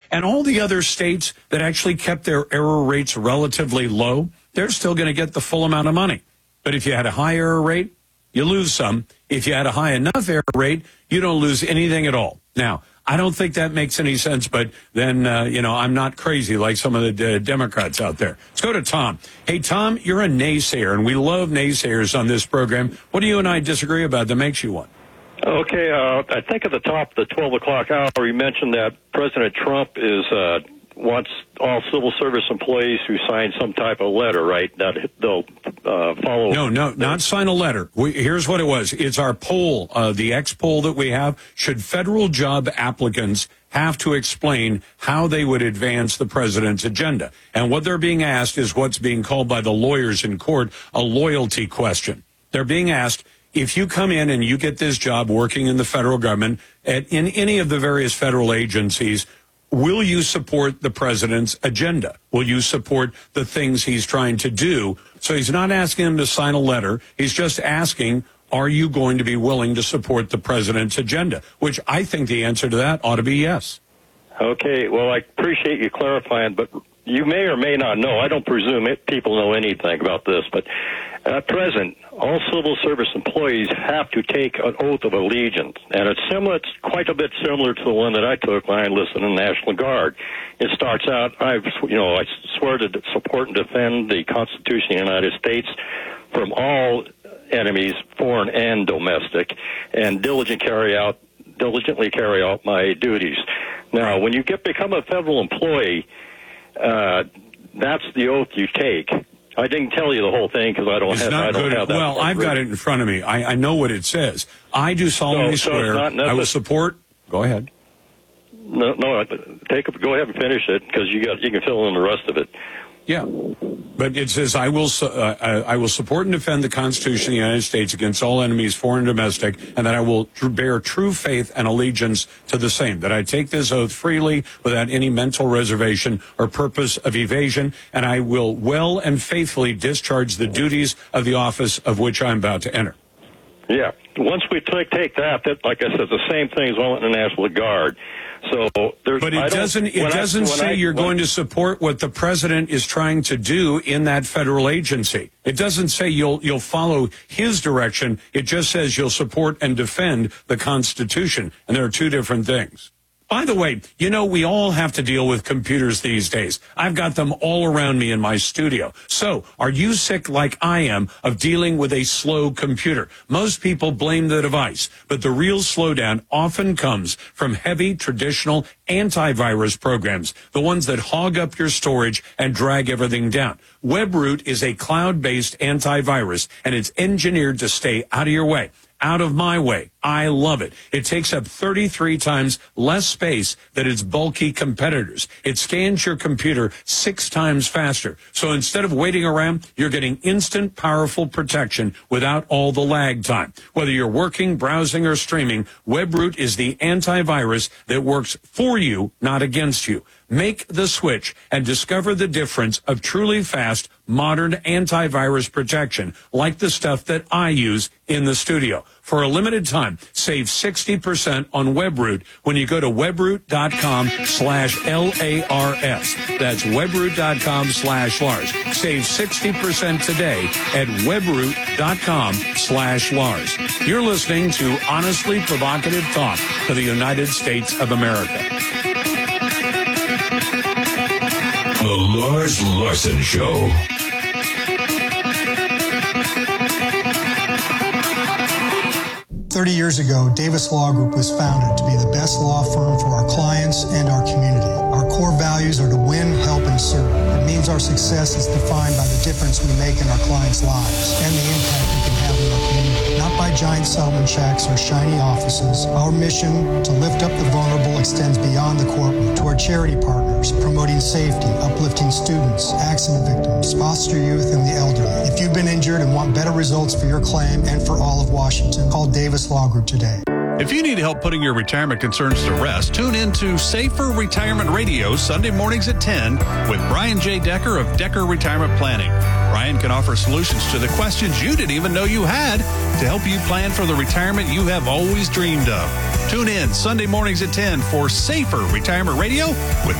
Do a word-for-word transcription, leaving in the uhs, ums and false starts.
And all the other states that actually kept their error rates relatively low, they're still going to get the full amount of money. But if you had a high error rate, you lose some. If you had a high enough error rate, you don't lose anything at all. Now, I don't think that makes any sense, but then, uh, you know, I'm not crazy like some of the uh, Democrats out there. Let's go to Tom. Hey, Tom, you're a naysayer, and we love naysayers on this program. What do you and I disagree about that makes you one? Okay, uh, I think at the top of the twelve o'clock hour, you mentioned that President Trump is uh, wants all civil service employees who sign some type of letter, right, that they'll uh, follow. No, no, not sign a letter. We, here's what it was. It's our poll, uh, the X poll that we have. Should federal job applicants have to explain how they would advance the president's agenda? And what they're being asked is what's being called by the lawyers in court a loyalty question. They're being asked, if you come in and you get this job working in the federal government, at, in any of the various federal agencies, will you support the president's agenda? Will you support the things he's trying to do? So he's not asking them to sign a letter. He's just asking, are you going to be willing to support the president's agenda? Which I think the answer to that ought to be yes. Okay, well, I appreciate you clarifying, but you may or may not know. I don't presume it, people know anything about this, but at present, all civil service employees have to take an oath of allegiance, and it's similar. It's quite a bit similar to the one that I took when I enlisted in the National Guard. It starts out, I, you know, I swear to support and defend the Constitution of the United States from all enemies, foreign and domestic, and diligent carry out, diligently carry out my duties. Now, when you get become a federal employee, uh, that's the oath you take. I didn't tell you the whole thing because I don't it's have. Not I don't good. have that. Well, I've got it in front of me. I, I know what it says. I do solemnly so, so swear I will support. Go ahead. No, no. Take. Go ahead and finish it because you got. You can fill in the rest of it. Yeah, but it says I will uh, I will support and defend the Constitution of the United States against all enemies, foreign and domestic, and that I will tr- bear true faith and allegiance to the same. That I take this oath freely without any mental reservation or purpose of evasion, and I will well and faithfully discharge the duties of the office of which I am about to enter. Yeah. Once we t- take that, that, like I said, the same thing as well in the National Guard. So there's, but it doesn't. It doesn't I, say I, you're when, going to support what the president is trying to do in that federal agency. It doesn't say you'll you'll follow his direction. It just says you'll support and defend the Constitution, and there are two different things. By the way, you know, we all have to deal with computers these days. I've got them all around me in my studio. So are you sick like I am of dealing with a slow computer? Most people blame the device, but the real slowdown often comes from heavy traditional antivirus programs, the ones that hog up your storage and drag everything down. WebRoot is a cloud-based antivirus, and it's engineered to stay out of your way. Out of my way. I love it. It takes up thirty-three times less space than its bulky competitors. It scans your computer six times faster. So instead of waiting around, you're getting instant, powerful protection without all the lag time. Whether you're working, browsing, or streaming, WebRoot is the antivirus that works for you, not against you. Make the switch and discover the difference of truly fast, modern antivirus protection, like the stuff that I use in the studio. For a limited time, save sixty percent on WebRoot when you go to webroot.com slash L-A-R-S. That's webroot.com slash Lars. Save sixty percent today at webroot.com slash Lars. You're listening to honestly provocative talk for the United States of America. The Lars Larson Show. Thirty years ago, Davis Law Group was founded to be the best law firm for our clients and our community. Our core values are to win, help, and serve. It means our success is defined by the difference we make in our clients' lives and the impact we can have in our community. Not by giant settlement checks or shiny offices. Our mission to lift up the vulnerable extends beyond the courtroom to our charity partners, promoting safety, uplifting students, accident victims, foster youth, and the elderly. If you've been injured and want better results for your claim and for all of Washington, call Davis Law Group today. If you need help putting your retirement concerns to rest, tune in to Safer Retirement Radio Sunday mornings at ten with Brian J. Decker of Decker Retirement Planning. Brian can offer solutions to the questions you didn't even know you had to help you plan for the retirement you have always dreamed of. Tune in Sunday mornings at ten for Safer Retirement Radio with